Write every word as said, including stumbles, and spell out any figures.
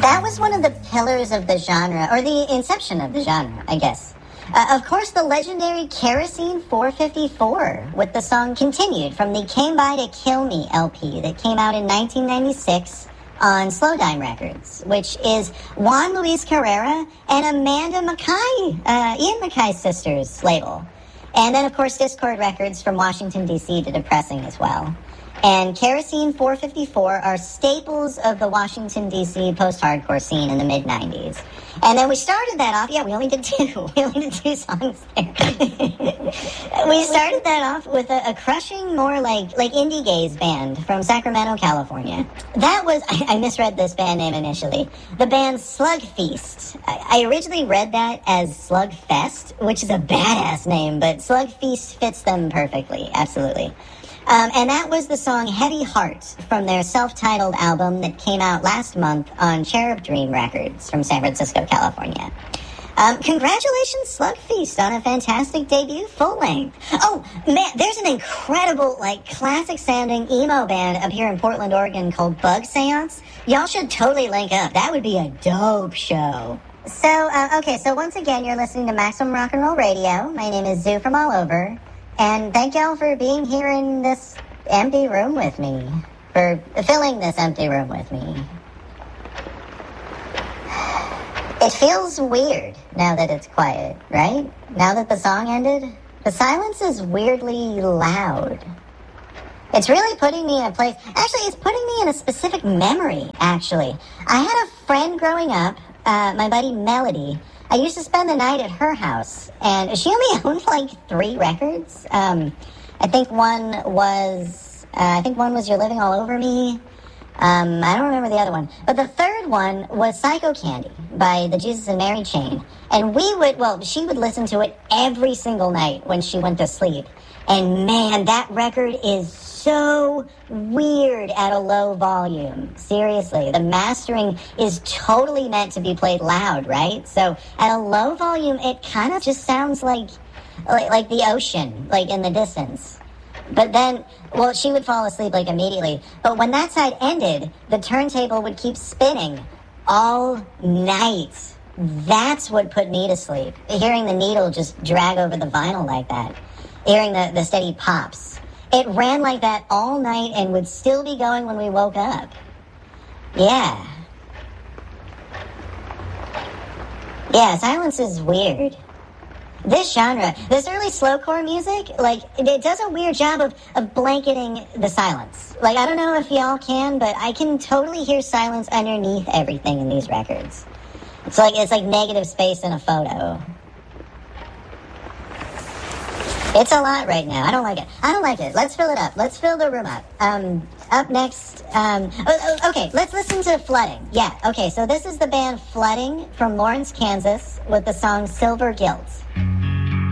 That was one of the pillars of the genre, or the inception of the genre, I guess. Uh, of course, the legendary Kerosene four fifty-four with the song Continued from the Came By to Kill Me L P that came out in nineteen ninety-six on Slow Dime Records, which is Juan Luis Carrera and Amanda Mackay, uh, Ian Mackay's sister's label. And then, of course, Discord Records from Washington, D C to Depressing as well. And Kerosene four fifty-four are staples of the Washington, D C post-hardcore scene in the mid nineties. And then we started that off, yeah, we only did two. We only did two songs there. We started that off with a, a crushing, more like like indie gaze band from Sacramento, California. That was, I, I misread this band name initially, the band Slug Feast. I, I originally read that as Slug Fest, which is a badass name, but Slug Feast fits them perfectly, absolutely. Um, and that was the song Heavy Heart from their self-titled album that came out last month on Cherub Dream Records from San Francisco, California. Um, congratulations, Slug Feast, on a fantastic debut full-length. Oh, man, there's an incredible, like, classic-sounding emo band up here in Portland, Oregon called Bug Seance. Y'all should totally link up. That would be a dope show. So, uh, okay, so once again, you're listening to Maximum Rock and Roll Radio. My name is Zoo from all over. And thank y'all for being here in this empty room with me. For filling this empty room with me. It feels weird now that it's quiet, right? Now that the song ended. The silence is weirdly loud. It's really putting me in a place... Actually, it's putting me in a specific memory, actually. I had a friend growing up, uh, my buddy Melody. I used to spend the night at her house, and she only owned like three records. Um, I think one was, uh, I think one was You're Living All Over Me. Um, I don't remember the other one. But the third one was Psycho Candy by the Jesus and Mary Chain. And we would, well, she would listen to it every single night when she went to sleep. And man, that record is so weird at a low volume. Seriously, the mastering is totally meant to be played loud, right? So at a low volume, it kind of just sounds like, like like the ocean, like in the distance. But then, well, she would fall asleep like immediately. But when that side ended, the turntable would keep spinning all night. That's what put me to sleep. Hearing the needle just drag over the vinyl like that. Hearing the, the steady pops. It ran like that all night and would still be going when we woke up. Yeah. Yeah, silence is weird. This genre, this early slowcore music, like, it does a weird job of, of blanketing the silence. Like, I don't know if y'all can, but I can totally hear silence underneath everything in these records. It's like, it's like negative space in a photo. It's a lot right now. I don't like it. I don't like it. Let's fill it up. Let's fill the room up. Um, up next, um, oh, oh, okay, let's listen to Flooding. Yeah, okay, so this is the band Flooding from Lawrence, Kansas with the song Silver Guilt.